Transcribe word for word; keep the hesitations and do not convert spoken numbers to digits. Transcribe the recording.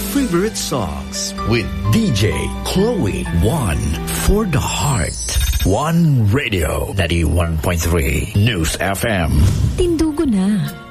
favorite songs with D J Chloe. One for the heart. One Radio ninety-one point three News F M. Tindugo na.